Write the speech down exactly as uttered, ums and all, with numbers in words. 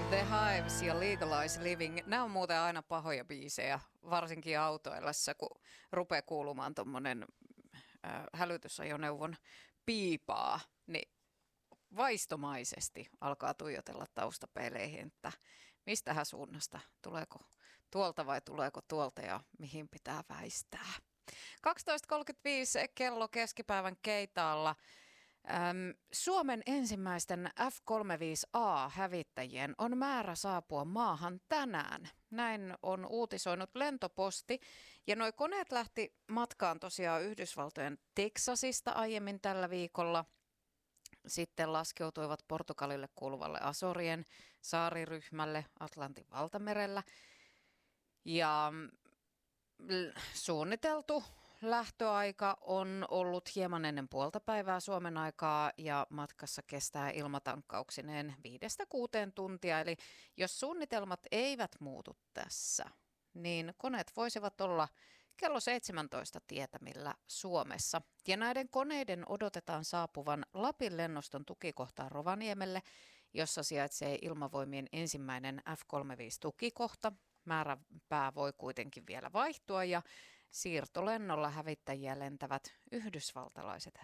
The Hives ja Legalize Living, nämä on muuten aina pahoja biisejä, varsinkin autoillessa, kun rupeaa kuulumaan tuommoinen äh, hälytysajoneuvon piipaa, niin vaistomaisesti alkaa tuijotella taustapeleihin, että mistähän suunnasta, tuleeko tuolta vai tuleeko tuolta ja mihin pitää väistää. kaksitoista kolmekymmentäviisi kello keskipäivän Keitaalla. Äm, Suomen ensimmäisten F kolmekymmentäviisi A-hävittäjien on määrä saapua maahan tänään. Näin on uutisoinut Lentoposti. Ja nuo koneet lähti matkaan tosiaan Yhdysvaltojen Teksasista aiemmin tällä viikolla. Sitten laskeutuivat Portugalille kuuluvalle Azorien saariryhmälle Atlantin valtamerellä. Ja suunniteltu lähtöaika on ollut hieman ennen puolta päivää Suomen aikaa ja matkassa kestää ilmatankkauksineen viidestä kuuteen tuntia. Eli jos suunnitelmat eivät muutu tässä, niin koneet voisivat olla kello seitsemäntoista tietämillä Suomessa. Ja näiden koneiden odotetaan saapuvan Lapin lennoston tukikohtaan Rovaniemelle, jossa sijaitsee Ilmavoimien ensimmäinen F kolmekymmentäviisi tukikohta. Määräpää voi kuitenkin vielä vaihtua ja siirtolennolla hävittäjiä lentävät yhdysvaltalaiset